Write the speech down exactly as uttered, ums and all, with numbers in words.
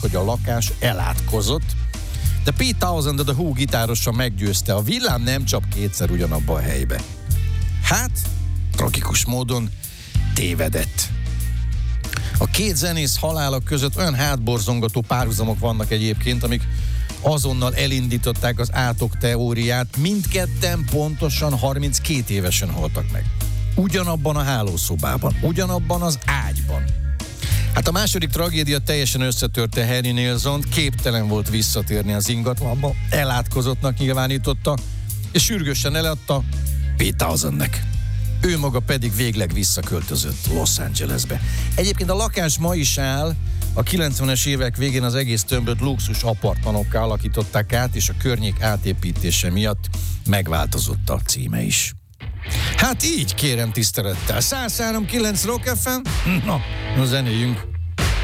hogy a lakás elátkozott, de Pete Townshend, a The Who gitárosa meggyőzte, a villám nem csap kétszer ugyanabba a helybe. Hát, tragikus módon tévedett. A két zenész halála között olyan hátborzongató párhuzamok vannak egyébként, amik azonnal elindították az átok teóriát, mindketten pontosan harminckét évesen haltak meg. Ugyanabban a hálószobában, ugyanabban az ágyban. Hát a második tragédia teljesen összetörte Harry Nilssont, képtelen volt visszatérni az ingatlanba, elátkozottnak nyilvánította, és sürgősen eladta Pete Townshendnek. Ő maga pedig végleg visszaköltözött Los Angelesbe. Egyébként a lakás ma is áll, a kilencvenes évek végén az egész tömböt luxus apartmanokká alakították át, és a környék átépítése miatt megváltozott a címe is. Hát így, kérem tisztelettel. száz három kilenc Rock ef em? Na, no, zenéljünk.